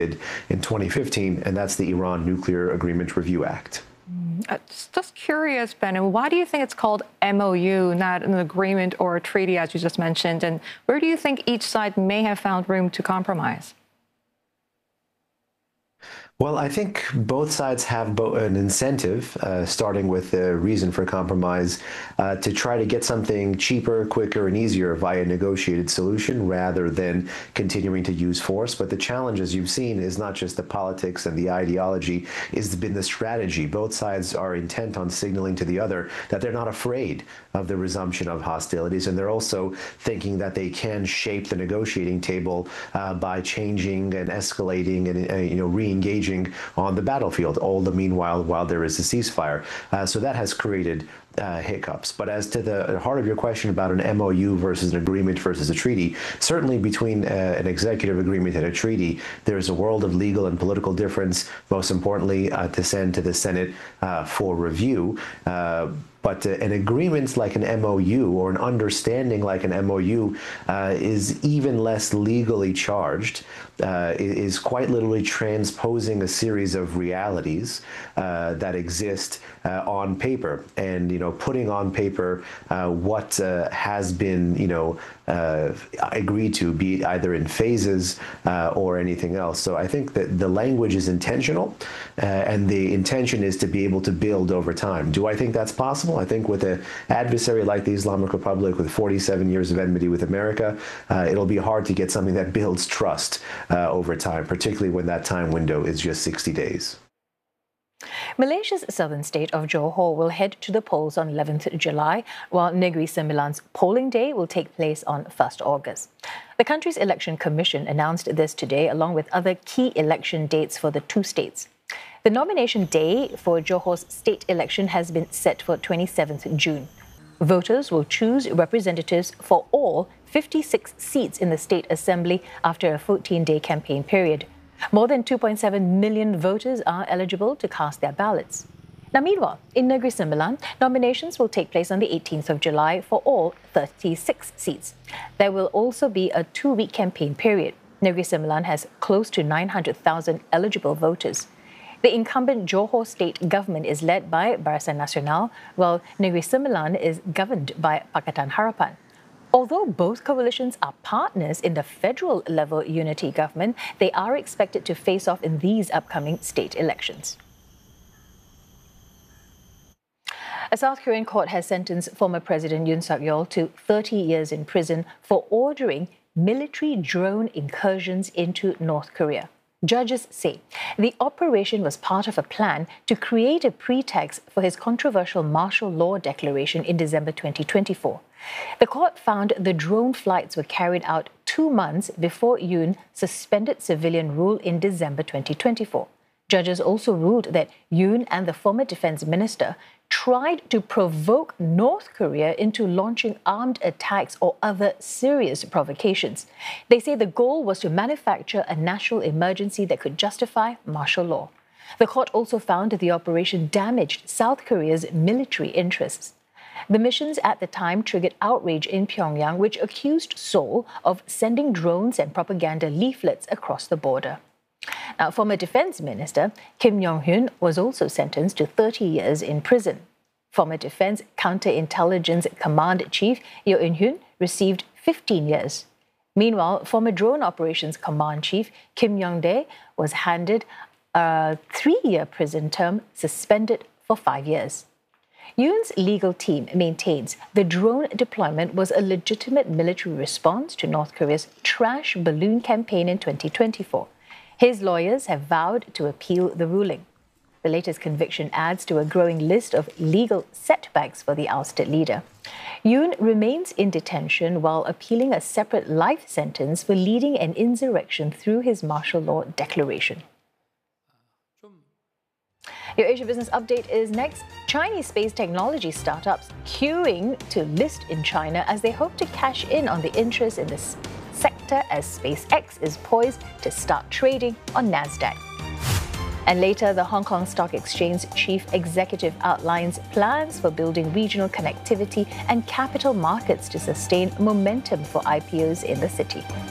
in 2015, and that's the Iran Nuclear Agreement Review Act. Just curious, Ben, and why do you think it's called MOU, not an agreement or a treaty, as you just mentioned? And where do you think each side may have found room to compromise? Well, I think both sides have an incentive, starting with the reason for compromise, to try to get something cheaper, quicker, and easier via a negotiated solution rather than continuing to use force. But the challenge, as you've seen, is not just the politics and the ideology, it's been the strategy. Both sides are intent on signaling to the other that they're not afraid of the resumption of hostilities, and they're also thinking that they can shape the negotiating table by changing and escalating and re-engaging on the battlefield, all the meanwhile while there is a ceasefire. So that has created hiccups. But as to the heart of your question about an MOU versus an agreement versus a treaty, certainly between an executive agreement and a treaty, there's a world of legal and political difference, most importantly to send to the Senate for review. But an agreement like an MOU or an understanding like an MOU is even less legally charged, is quite literally transposing a series of realities that exist on paper, and putting on paper what has been agreed to, be it either in phases or anything else. So I think that the language is intentional, and the intention is to be able to build over time. Do I think that's possible? I think with an adversary like the Islamic Republic with 47 years of enmity with America, it'll be hard to get something that builds trust over time, particularly when that time window is just 60 days. Malaysia's southern state of Johor will head to the polls on 11th July, while Negeri Sembilan's polling day will take place on 1st August. The country's election commission announced this today, along with other key election dates for the two states. The nomination day for Johor's state election has been set for 27th June. Voters will choose representatives for all 56 seats in the state assembly after a 14-day campaign period. More than 2.7 million voters are eligible to cast their ballots. Now, meanwhile, in Negeri Sembilan, nominations will take place on the 18th of July for all 36 seats. There will also be a 2-week campaign period. Negeri Sembilan has close to 900,000 eligible voters. The incumbent Johor state government is led by Barisan Nasional, while Negeri Sembilan is governed by Pakatan Harapan. Although both coalitions are partners in the federal-level unity government, they are expected to face off in these upcoming state elections. A South Korean court has sentenced former President Yoon Suk-yeol to 30 years in prison for ordering military drone incursions into North Korea. Judges say the operation was part of a plan to create a pretext for his controversial martial law declaration in December 2024. The court found the drone flights were carried out 2 months before Yoon suspended civilian rule in December 2024. Judges also ruled that Yoon and the former defense minister tried to provoke North Korea into launching armed attacks or other serious provocations. They say the goal was to manufacture a national emergency that could justify martial law. The court also found that the operation damaged South Korea's military interests. The missions at the time triggered outrage in Pyongyang, which accused Seoul of sending drones and propaganda leaflets across the border. Now, former Defense Minister Kim Yong-hyun was also sentenced to 30 years in prison. Former Defense Counterintelligence Command Chief Yeo In-hyun received 15 years. Meanwhile, former Drone Operations Command Chief Kim Yong-dae was handed a 3-year prison term, suspended for 5 years. Yoon's legal team maintains the drone deployment was a legitimate military response to North Korea's trash balloon campaign in 2024. His lawyers have vowed to appeal the ruling. The latest conviction adds to a growing list of legal setbacks for the ousted leader. Yoon remains in detention while appealing a separate life sentence for leading an insurrection through his martial law declaration. Your Asia Business Update is next. Chinese space technology startups queuing to list in China as they hope to cash in on the interest in this sector as SpaceX is poised to start trading on Nasdaq. And later, the Hong Kong Stock Exchange chief executive outlines plans for building regional connectivity and capital markets to sustain momentum for IPOs in the city.